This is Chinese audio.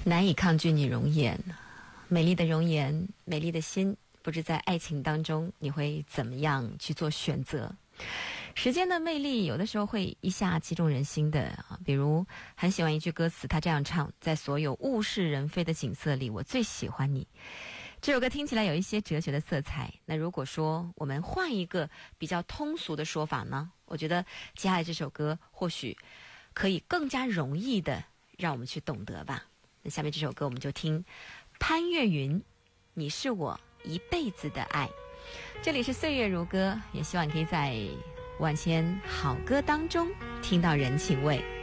难以抗拒你容颜，美丽的容颜，美丽的心，不知在爱情当中你会怎么样去做选择。时间的魅力有的时候会一下击中人心的啊，比如很喜欢一句歌词，他这样唱：在所有物是人非的景色里，我最喜欢你。这首歌听起来有一些哲学的色彩，那如果说我们换一个比较通俗的说法呢，我觉得接下来这首歌或许可以更加容易的让我们去懂得吧。那下面这首歌我们就听潘越云，你是我一辈子的爱。这里是岁月如歌，也希望你可以在万千好歌当中听到人情味。